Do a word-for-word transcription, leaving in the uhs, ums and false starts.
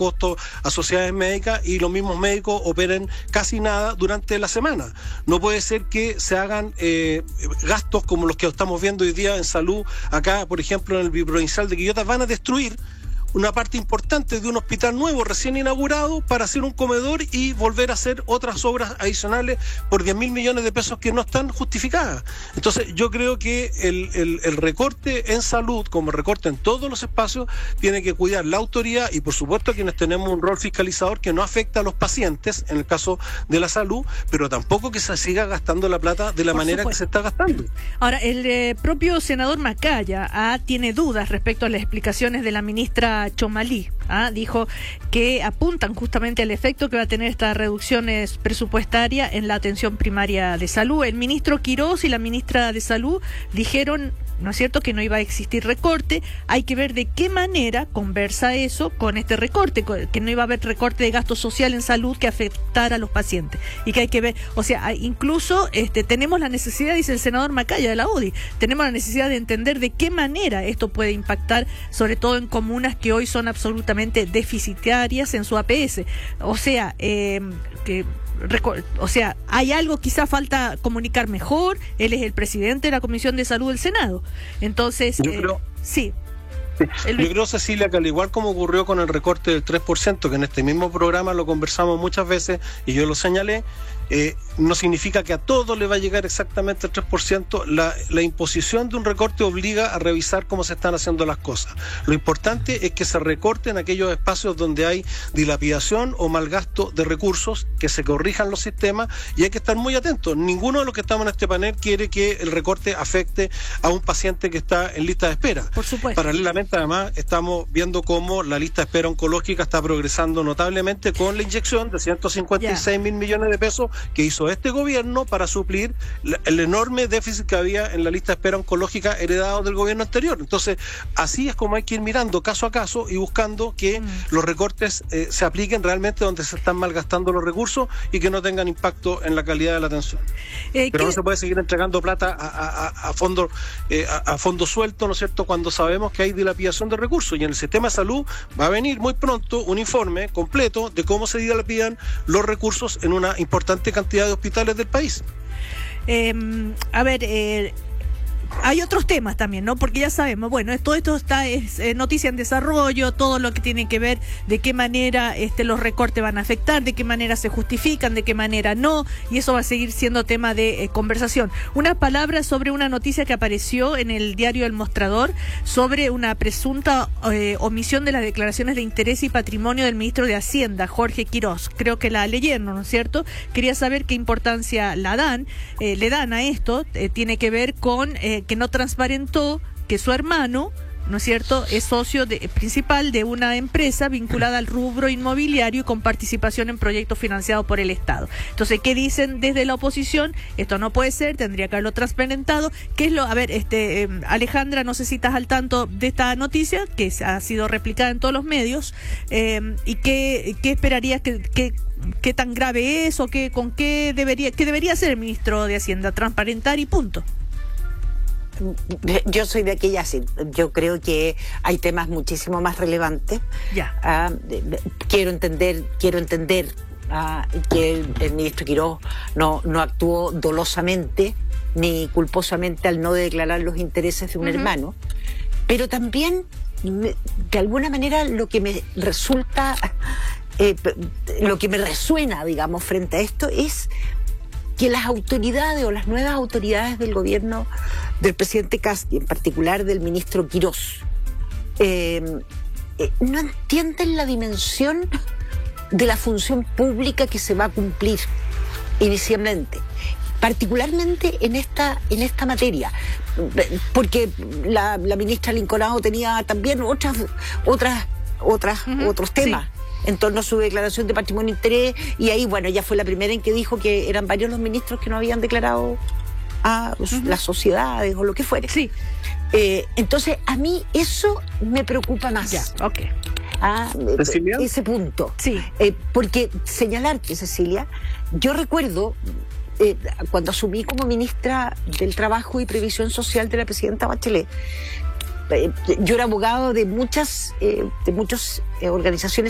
costos a sociedades médicas y los mismos médicos operen casi nada durante la semana. No puede ser que se hagan eh, gastos como los que estamos viendo hoy día en salud, acá por ejemplo en el biprovincial de Quillota, van a destruir una parte importante de un hospital nuevo recién inaugurado para hacer un comedor y volver a hacer otras obras adicionales por diez mil millones de pesos que no están justificadas. Entonces yo creo que el, el, el recorte en salud, como recorte en todos los espacios, tiene que cuidar la autoridad y por supuesto quienes tenemos un rol fiscalizador que no afecta a los pacientes en el caso de la salud, pero tampoco que se siga gastando la plata de la por manera supuesto. que se está gastando. Ahora, el eh, propio senador Macaya ah, tiene dudas respecto a las explicaciones de la ministra Chomalí. ¿ah? Dijo que apuntan justamente al efecto que va a tener estas reducciones presupuestarias en la atención primaria de salud. El ministro Quirós y la ministra de Salud dijeron, ¿no es cierto?, que no iba a existir recorte. Hay que ver de qué manera conversa eso con este recorte, que no iba a haber recorte de gasto social en salud que afectara a los pacientes. Y que hay que ver, o sea, incluso este, tenemos la necesidad, dice el senador Macaya de la U D I, tenemos la necesidad de entender de qué manera esto puede impactar, sobre todo en comunas que hoy son absolutamente deficitarias en su A P S. O sea, eh, que... O sea, hay algo, quizá falta comunicar mejor. Él es el presidente de la Comisión de Salud del Senado. Entonces, yo eh, creo, sí. sí. El... Yo creo, Cecilia, que al igual como ocurrió con el recorte del tres por ciento, que en este mismo programa lo conversamos muchas veces y yo lo señalé, eh, no significa que a todo le va a llegar exactamente el tres por ciento. La, la imposición de un recorte obliga a revisar cómo se están haciendo las cosas. Lo importante es que se recorten aquellos espacios donde hay dilapidación o mal gasto de recursos, que se corrijan los sistemas y hay que estar muy atentos. Ninguno de los que estamos en este panel quiere que el recorte afecte a un paciente que está en lista de espera. Por supuesto. Paralelamente, además, estamos viendo cómo la lista de espera oncológica está progresando notablemente con la inyección de ciento cincuenta y seis mil millones de pesos que hizo este gobierno para suplir el enorme déficit que había en la lista de espera oncológica heredado del gobierno anterior. Entonces, así es como hay que ir mirando caso a caso y buscando que mm. los recortes eh, se apliquen realmente donde se están malgastando los recursos y que no tengan impacto en la calidad de la atención. Eh, Pero ¿qué? No se puede seguir entregando plata a, a, a, a fondo eh, a, a fondo suelto, ¿no es cierto?, cuando sabemos que hay dilapidación de recursos. Y en el sistema de salud va a venir muy pronto un informe completo de cómo se dilapidan los recursos en una importante cantidad de hospitales del país. Eh, a ver, eh, hay otros temas también, ¿no? Porque ya sabemos, bueno, todo esto está es eh, noticia en desarrollo, todo lo que tiene que ver de qué manera este, los recortes van a afectar, de qué manera se justifican, de qué manera no, y eso va a seguir siendo tema de eh, conversación. Unas palabras sobre una noticia que apareció en el diario El Mostrador sobre una presunta eh, omisión de las declaraciones de interés y patrimonio del ministro de Hacienda, Jorge Quirós. Creo que la leyeron, ¿no es cierto? Quería saber qué importancia la dan, eh, le dan a esto, eh, tiene que ver con eh, que no transparentó que su hermano, ¿no es cierto?, es socio de, principal de una empresa vinculada al rubro inmobiliario y con participación en proyectos financiados por el Estado. Entonces, ¿qué dicen desde la oposición? Esto no puede ser, tendría que haberlo transparentado. ¿Qué es lo? A ver, este eh, Alejandra, no sé si estás al tanto de esta noticia, que ha sido replicada en todos los medios, eh, y qué, qué esperarías que... que ¿Qué tan grave es o qué, con qué debería, qué debería hacer el ministro de Hacienda? Transparentar y punto. Yo soy de aquella, sí. Yo creo que hay temas muchísimo más relevantes. Ya. Uh, quiero entender, quiero entender uh, que el, el ministro Quirós no, no actuó dolosamente ni culposamente al no declarar los intereses de un uh-huh. hermano, pero también me, de alguna manera lo que me resulta, eh, lo que me resuena, digamos, frente a esto es que las autoridades o las nuevas autoridades del gobierno del presidente Kast y en particular del ministro Quirós eh, eh, no entienden la dimensión de la función pública que se va a cumplir inicialmente, particularmente en esta en esta materia, porque la, la ministra Lincolnado tenía también otras otras otras uh-huh. otros temas. Sí. En torno a su declaración de patrimonio e interés, y ahí, bueno, ella fue la primera en que dijo que eran varios los ministros que no habían declarado a uh-huh. las sociedades o lo que fuere. Sí. Eh, entonces, a mí eso me preocupa más. Ya, ok. Ah, ¿Cecilia? Ese punto. Sí. Eh, porque señalarte, Cecilia, yo recuerdo eh, cuando asumí como ministra del Trabajo y Previsión Social de la presidenta Bachelet, yo era abogado de muchas, eh, de muchas eh, organizaciones